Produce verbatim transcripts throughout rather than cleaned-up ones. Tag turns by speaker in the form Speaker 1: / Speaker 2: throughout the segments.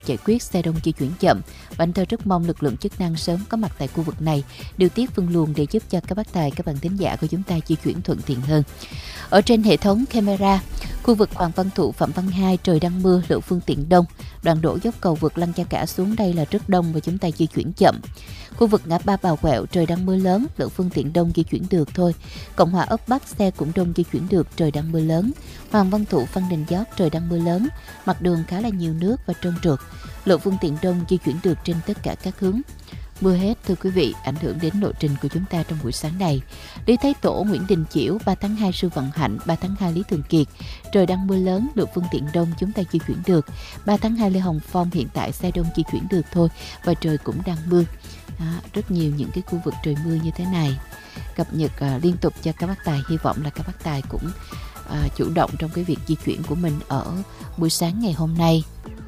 Speaker 1: giải quyết xe đông di chuyển chậm và anh Thơ rất mong lực lượng chức năng sớm có mặt tại khu vực này điều tiết phân luồng để giúp cho các bác tài, các bạn thính giả của chúng ta di chuyển thuận tiện hơn. Ở trên hệ thống camera, khu vực Hoàng Văn Thụ, Phạm Văn Hai trời đang mưa, lượng phương tiện đông. Đoạn đổ dốc cầu vượt Lăng Cha Cả xuống đây là rất đông và chúng ta di chuyển chậm. Khu vực ngã ba Bào Quẹo trời đang mưa lớn, lượng phương tiện đông di chuyển được thôi. Cộng hòa ấp Bắc xe cũng đông di chuyển được, trời đang mưa lớn. Hoàng Văn Thụ, Phan Đình Giót trời đang mưa lớn, mặt đường khá là nhiều nước và trơn trượt. Lượng phương tiện đông di chuyển được trên tất cả các hướng. Mưa hết thưa quý vị, ảnh hưởng đến lộ trình của chúng ta trong buổi sáng này. Lý Thái Tổ, Nguyễn Đình Chiểu, ba tháng hai Sư Vạn Hạnh, ba tháng hai Lý Thường Kiệt, trời đang mưa lớn, lượng phương tiện đông chúng ta di chuyển được. ba tháng hai Lê Hồng Phong hiện tại xe đông di chuyển được thôi và trời cũng đang mưa. À, rất nhiều những cái khu vực trời mưa như thế này. Cập nhật à, liên tục cho các bác tài, hy vọng là các bác tài cũng à, chủ động trong cái việc di chuyển của mình ở buổi sáng ngày hôm nay.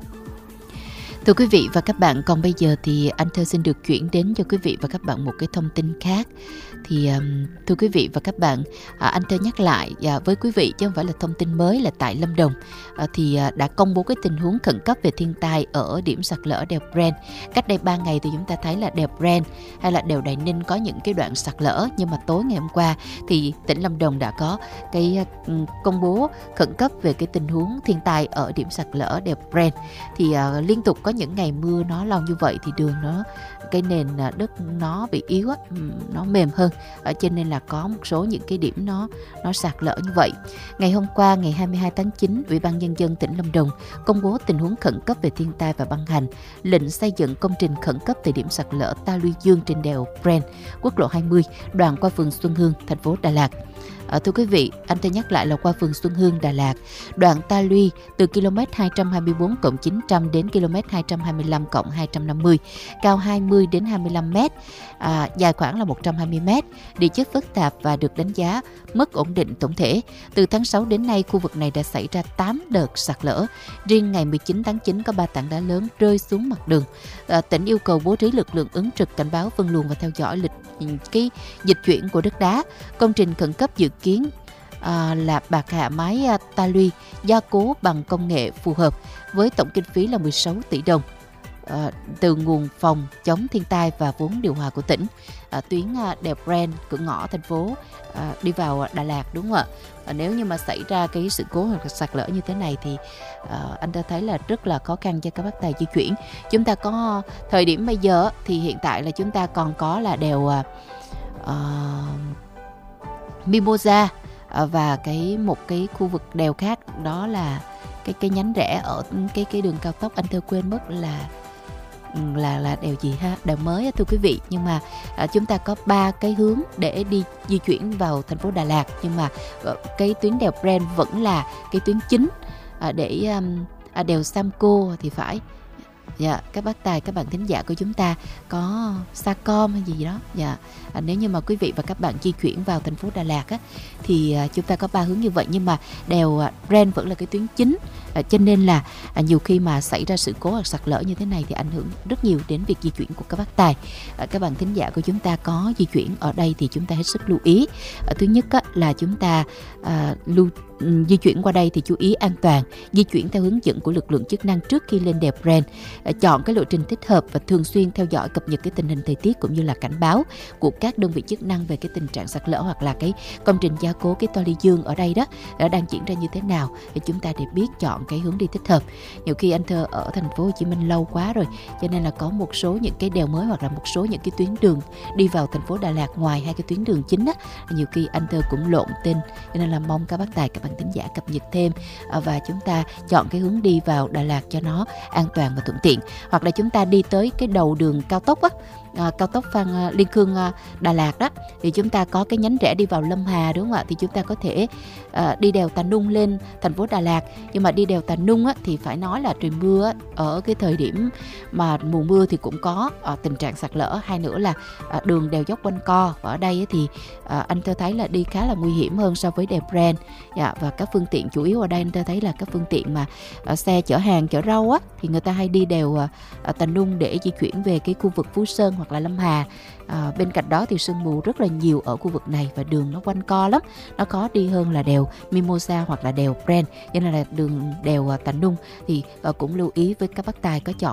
Speaker 1: Thưa quý vị và các bạn, còn bây giờ thì anh Thơ xin được chuyển đến cho quý vị và các bạn một cái thông tin khác. Thì um, thưa quý vị và các bạn, à, anh Thơ nhắc lại à, với quý vị chứ không phải là thông tin mới, là tại Lâm Đồng à, thì à, đã công bố cái tình huống khẩn cấp về thiên tai ở điểm sạt lở đèo Bren. Cách đây ba ngày thì chúng ta thấy là đèo Bren hay là đèo Đại Ninh có những cái đoạn sạt lở, nhưng mà tối ngày hôm qua thì tỉnh Lâm Đồng đã có cái uh, công bố khẩn cấp về cái tình huống thiên tai ở điểm sạt lở đèo Bren. Thì uh, liên tục có những ngày mưa nó lâu như vậy thì đường nó cái nền đất nó bị yếu á, nó mềm hơn, ở cho nên là có một số những cái điểm nó nó sạt lở như vậy. Ngày hôm qua ngày hai mươi hai tháng chín, Ủy ban Nhân dân tỉnh Lâm Đồng công bố tình huống khẩn cấp về thiên tai và ban hành lệnh xây dựng công trình khẩn cấp tại điểm sạt lở Ta Luy Dương trên đèo Bren, quốc lộ hai mươi, đoạn qua phường Xuân Hương, thành phố Đà Lạt. À, thưa quý vị, anh ta nhắc lại là qua phường Xuân Hương, Đà Lạt, đoạn Ta Luy từ km hai trăm hai mươi bốn cộng chín trăm đến km hai trăm hai mươi lăm cộng hai trăm năm mươi, cao hai mươi đến hai mươi lăm mét, à, dài khoảng là một trăm hai mươi mét, địa chất phức tạp và được đánh giá mất ổn định tổng thể. Từ tháng sáu đến nay, khu vực này đã xảy ra tám đợt sạt lở. Riêng ngày mười chín tháng chín có ba tảng đá lớn rơi xuống mặt đường. À, tỉnh yêu cầu bố trí lực lượng ứng trực, cảnh báo, phân luồng và theo dõi lịch cái dịch chuyển của đất đá. Công trình khẩn cấp dự kiến à, là bạc hạ mái à, Ta Luy gia cố bằng công nghệ phù hợp với tổng kinh phí là mười sáu tỷ đồng. À, từ nguồn phòng chống thiên tai và vốn điều hòa của tỉnh. À, tuyến à, đèo Bren, cửa ngõ thành phố à, đi vào Đà Lạt, đúng không ạ? À, nếu như mà xảy ra cái sự cố hoặc sạt lở như thế này thì à, anh ta thấy là rất là khó khăn cho các bác tài di chuyển. Chúng ta có thời điểm bây giờ thì hiện tại là chúng ta còn có là đèo à, à, Mimosa à, và cái một cái khu vực đèo khác đó là cái cái nhánh rẽ ở cái cái đường cao tốc, anh Thơ quên mất là là là đèo gì ha, đèo mới thưa quý vị. Nhưng mà à, chúng ta có ba cái hướng để đi di chuyển vào thành phố Đà Lạt, nhưng mà cái tuyến đèo Bren vẫn là cái tuyến chính à, để um, à, đèo Samco thì phải. Dạ, các bác tài, các bạn thính giả của chúng ta có Sacom hay gì đó. Dạ, à, nếu như mà quý vị và các bạn di chuyển vào thành phố Đà Lạt á, thì à, chúng ta có ba hướng như vậy, nhưng mà đèo à, Bren vẫn là cái tuyến chính. À, cho nên là à, nhiều khi mà xảy ra sự cố hoặc sạt lở như thế này thì ảnh hưởng rất nhiều đến việc di chuyển của các bác tài. À, các bạn thính giả của chúng ta có di chuyển ở đây thì chúng ta hết sức lưu ý. À, thứ nhất á, là chúng ta à, lưu di chuyển qua đây thì chú ý an toàn, di chuyển theo hướng dẫn của lực lượng chức năng trước khi lên đèo Bren. À, chọn cái lộ trình thích hợp và thường xuyên theo dõi cập nhật cái tình hình thời tiết cũng như là cảnh báo của các đơn vị chức năng về cái tình trạng sạt lở hoặc là cái công trình gia cố cái toa ly dương ở đây đó đã đang diễn ra như thế nào để chúng ta để biết chọn cái hướng đi thích hợp. Nhiều khi anh Thơ ở thành phố Hồ Chí Minh lâu quá rồi, cho nên là có một số những cái đèo mới hoặc là một số những cái tuyến đường đi vào thành phố Đà Lạt ngoài hai cái tuyến đường chính á, nhiều khi anh Thơ cũng lộn tên, cho nên là mong các bác tài, các bạn thính giả cập nhật thêm và chúng ta chọn cái hướng đi vào Đà Lạt cho nó an toàn và thuận tiện. Hoặc là chúng ta đi tới cái đầu đường cao tốc á, à, cao tốc Phan à, Liên Khương à, Đà Lạt đó, thì chúng ta có cái nhánh rẽ đi vào Lâm Hà, đúng không ạ? Thì chúng ta có thể à, đi đèo Tà Nung lên thành phố Đà Lạt. Nhưng mà đi đèo Tà Nung á, thì phải nói là trời mưa á, ở cái thời điểm mà mùa mưa thì cũng có à, tình trạng sạt lở. Hai nữa là à, đường đèo dốc quanh co, và ở đây á, thì à, anh tôi thấy là đi khá là nguy hiểm hơn so với đèo Bren. Dạ, Dạ, và các phương tiện chủ yếu ở đây anh ta thấy là các phương tiện mà uh, xe chở hàng, chở rau á, thì người ta hay đi đều uh, uh, Tà Nung để di chuyển về cái khu vực Phú Sơn hoặc là Lâm Hà. Uh, bên cạnh đó thì sương mù rất là nhiều ở khu vực này và đường nó quanh co lắm, nó khó đi hơn là đèo Mimosa hoặc là đèo Pren, cho nên là đường đèo uh, Tà Nung thì uh, cũng lưu ý với các bác tài có chọn